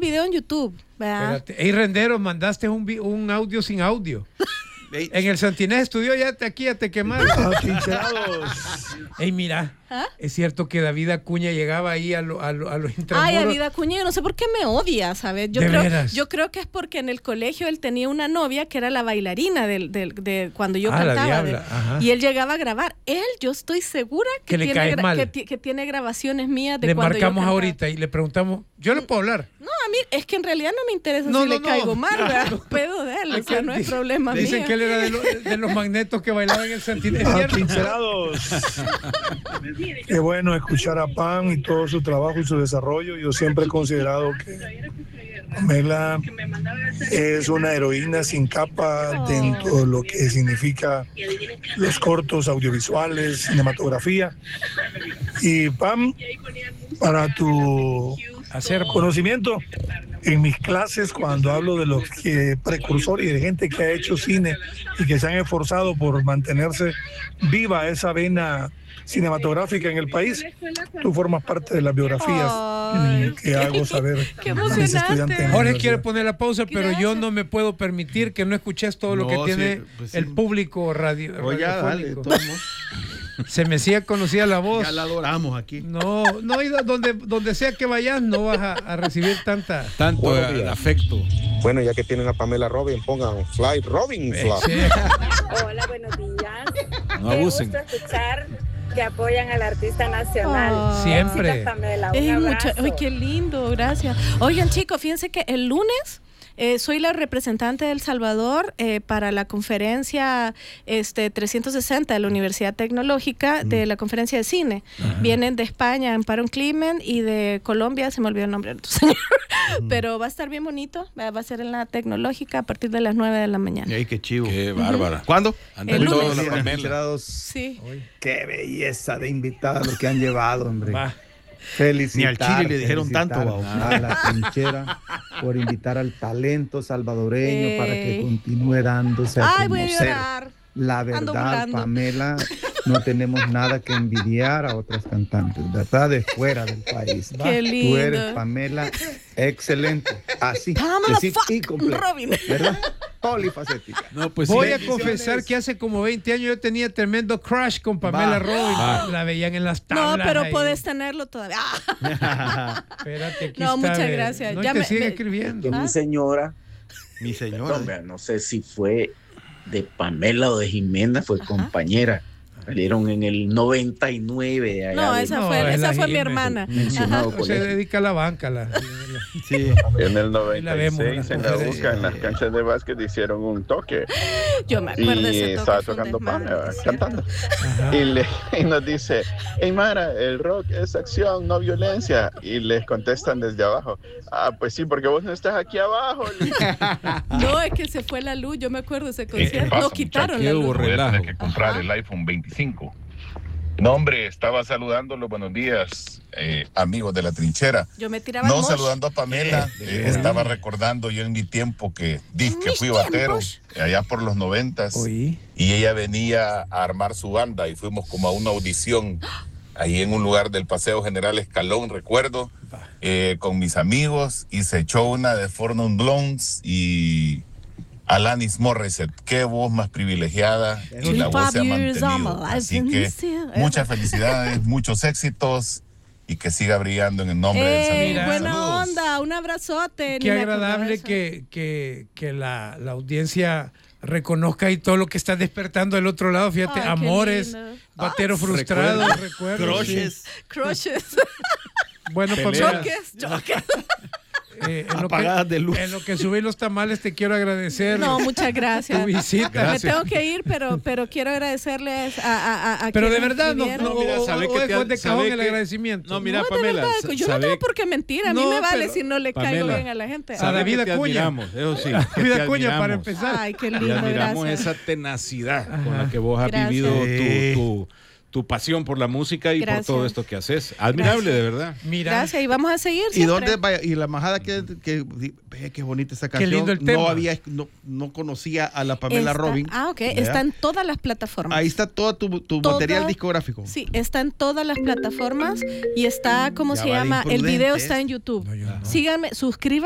video en YouTube, ¿verdad? Espérate. Ey, Rendero, mandaste un audio sin audio. En el Santinés Estudio ya te quemaron. Ey, mira, es cierto que David Acuña llegaba ahí a los intramuros. Ay, David Acuña, yo no sé por qué me odia, ¿sabes? Yo creo que es porque en el colegio él tenía una novia que era la bailarina de cuando yo cantaba. Y él llegaba a grabar. Yo estoy segura que tiene grabaciones mías de cuando yo cantaba. Le marcamos ahorita y le preguntamos, ¿yo le puedo hablar? No, a mí es que en realidad no me interesa si le caigo mal, ¿verdad? Pedo de él, o sea, no es problema mío. Dicen que él era de los magnetos que bailaban en el Santinés. Atrincherados. Qué bueno escuchar a Pam y todo su trabajo y su desarrollo. Yo siempre he considerado que Pamela es una heroína sin capa dentro de lo que significa los cortos audiovisuales, cinematografía. Y Pam, para tu conocimiento, en mis clases, cuando hablo de los precursores y de gente que ha hecho cine y que se han esforzado por mantenerse viva esa vena cinematográfica en el país, tú formas parte de las biografías que hago saber qué a mis estudiantes. Jorge quiere poner la pausa, pero yo no me puedo permitir que no escuches todo lo que tiene el público radiofónico. Se me hacía conocida la voz. Ya la adoramos aquí. No, y donde sea que vayas no vas a recibir tanto afecto. Bueno, ya que tienen a Pamela Robin, pongan Fly Robin Fly. Sí. Hola, buenos días. No abusen. Qué gusto escuchar que apoyan al artista nacional. Siempre. Pamela, un abrazo. Ay, qué lindo, gracias. Oigan, chicos, fíjense que el lunes soy la representante de El Salvador para la conferencia 360 de la Universidad Tecnológica de la conferencia de cine. Vienen de España Amparo Climent y de Colombia, se me olvidó el nombre de tu señor. Pero va a estar bien bonito, va a ser en la Tecnológica a partir de las 9 de la mañana. ¡Ay, qué chivo! ¡Qué bárbara! ¿Cuándo? El lunes. Sí. Qué belleza de invitados que han llevado, hombre. Ni al Chile le dijeron tanto, a la trinchera por invitar al talento salvadoreño para que continúe dándose a conocer. Voy a llorar. La verdad, Pamela, no tenemos nada que envidiar a otras cantantes, ¿verdad? De fuera del país. Qué lindo. Tú eres, Pamela, excelente. Así, y completa, Robin. ¿verdad? Polifacética. No, pues voy a confesar que hace como 20 años yo tenía tremendo crush con Pamela Robin. La veían en las tablas. No, pero podés tenerlo todavía. Espérate, aquí no, está. Muchas gracias. No, ya te sigue escribiendo. Mi señora. No sé si fue de Pamela o de Jimena, fue compañera. Salieron en el 99. No, esa fue mi hermana. Se dedica a la banca. Sí. En el 96 en la UCA, en las canchas de básquet, hicieron un toque. Yo me acuerdo de ese toque. Estaba tocando Pamela, cantando. Y nos dice, hey Mara, el rock es acción, no violencia. Y les contestan desde abajo, pues sí, porque vos no estás aquí abajo. No, es que se fue la luz, yo me acuerdo de ese concierto. Nos quitaron la luz. Voy a tener que comprar el iPhone 25. No, hombre, estaba saludándolos, buenos días, amigos de la trinchera. Yo me tiraba no saludando a Pamela, estaba recordando yo en mi tiempo que fui batero allá por los 90s y ella venía a armar su banda y fuimos como a una audición ahí en un lugar del Paseo General Escalón, recuerdo, con mis amigos, y se echó una de Fornum Blondes y Alanis Morissette. Qué voz más privilegiada, y la voz se ha mantenido. Así que muchas felicidades, muchos éxitos y que siga brillando en el nombre del Señor. Buena Saludos. onda, un abrazote. Qué agradable que la audiencia reconozca y todo lo que está despertando del otro lado. Fíjate, amores, batero frustrado, recuerdo. Crushes. Bueno, choques. Apagadas de luz. En lo que subí los tamales te quiero agradecer. No, muchas gracias. Tu visita. Gracias. Me tengo que ir, pero quiero agradecerles a pero de verdad, no ¿sabe que es de cajón el agradecimiento. No, mira, no, Pamela. Verdad, yo no tengo por qué mentir. A mí me vale si no le caigo bien a la gente. A David Acuña. Eso sí. David Acuña, para empezar. Ay, qué lindo, y admiramos gracias. esa tenacidad con la que vos has vivido tu pasión por la música y por todo esto que haces. Admirable, de verdad. Mira. Gracias, y vamos a seguir siempre. ¿Y dónde vaya? Y la majada que qué bonita esta canción. Qué lindo el tema. No conocía a la Pamela Robin. Ok. Está en todas las plataformas. Ahí está todo tu material discográfico. Sí, está en todas las plataformas y está, ¿cómo se llama? El video está en YouTube. Síganme, suscríbanse.